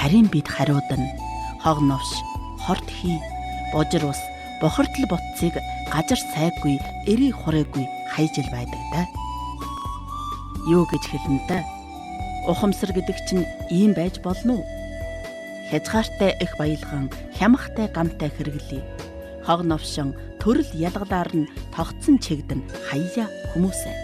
харин бид хариуд нь хог новш, хорт хий, божир ус, бохирдол ботцыг гажар сайгүй, эрий хураагүй хайжил байдаг да. Юу гэж хэлнэ да? Ухамсар гэдэг чинь ийм байж болно уу? Хязгаартай их баялган, хямхтай гамтай хэрэглэе. Хог новшин төрөл ялгалаар нь тогтсон чигдэн хаяа хүмүүсээ.